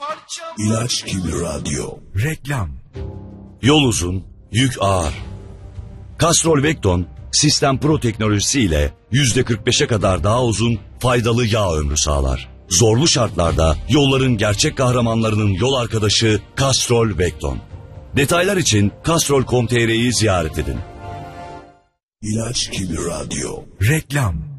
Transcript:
İlaç gibi radyo. Reklam. Yol uzun, yük ağır. Castrol Vecton, Sistem Pro teknolojisi ile %45'e kadar daha uzun, faydalı yağ ömrü sağlar. Zorlu şartlarda yolların gerçek kahramanlarının yol arkadaşı Castrol Vecton. Detaylar için castrol.com.tr'yi ziyaret edin. İlaç gibi radyo. Reklam.